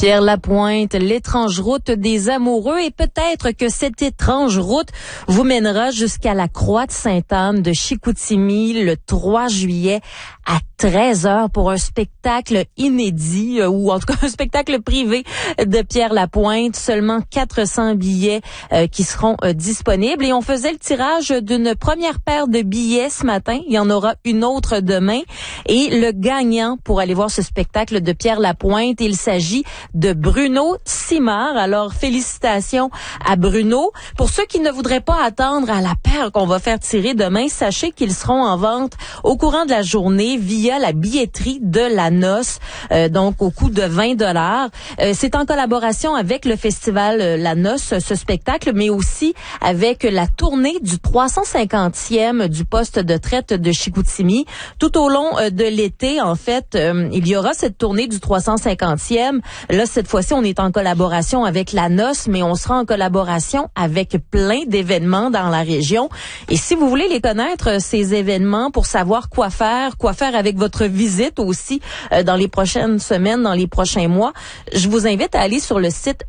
Pierre Lapointe, l'étrange route des amoureux, et peut-être que cette étrange route vous mènera jusqu'à la Croix de Sainte-Anne de Chicoutimi le 3 juillet à 13h pour un spectacle inédit, ou en tout cas un spectacle privé de Pierre Lapointe. Seulement 400 billets qui seront disponibles, et on faisait le tirage d'une première paire de billets ce matin. Il y en aura une autre demain, et le gagnant pour aller voir ce spectacle de Pierre Lapointe, il s'agit de Bruno Simard. Alors, félicitations à Bruno. Pour ceux qui ne voudraient pas attendre à la paire qu'on va faire tirer demain, sachez qu'ils seront en vente au courant de la journée via la billetterie de la noce, donc au coût de 20 $. C'est en collaboration avec le festival La Noce, ce spectacle, mais aussi avec la tournée du 350e du poste de traite de Chicoutimi. Tout au long de l'été, en fait, il y aura cette tournée du 350e. Là, cette fois-ci, on est en collaboration avec La Noce, mais on sera en collaboration avec plein d'événements dans la région. Et si vous voulez les connaître, ces événements, pour savoir quoi faire avec votre visite aussi dans les prochaines semaines, dans les prochains mois, je vous invite à aller sur le site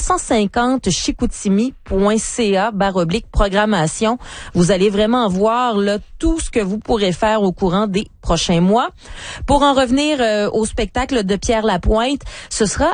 350chicoutimi.ca/programmation. Vous allez vraiment voir là tout ce que vous pourrez faire au courant des prochains mois. Pour en revenir au spectacle de Pierre Lapointe, ce sera